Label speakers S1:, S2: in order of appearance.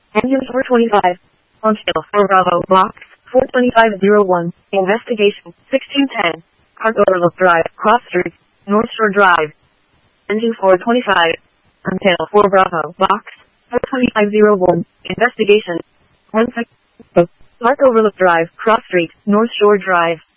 S1: Engine 425. On scale 4 Bravo. Box 42501. Investigation 1610. Park Overlook Drive. Cross Street. North Shore Drive. Engine 425. On scale 4 Bravo. Box 42501. Investigation 1 second. Park Overlook Drive. Cross Street. North Shore Drive.